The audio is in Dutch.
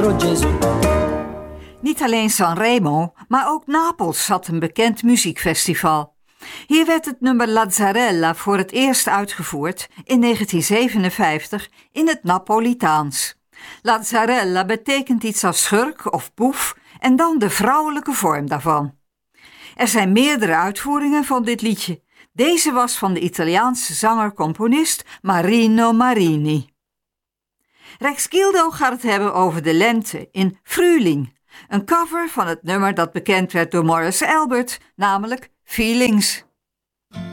povero Gesù. Niet alleen Sanremo, maar ook Napels had een bekend muziekfestival. Hier werd het nummer Lazzarella voor het eerst uitgevoerd in 1957 in het Napolitaans. Lazzarella betekent iets als schurk of boef en dan de vrouwelijke vorm daarvan. Er zijn meerdere uitvoeringen van dit liedje. Deze was van de Italiaanse zanger-componist Marino Marini. Rex Gildo gaat het hebben over de lente in Frühling, een cover van het nummer dat bekend werd door Morris Albert, namelijk Feelings.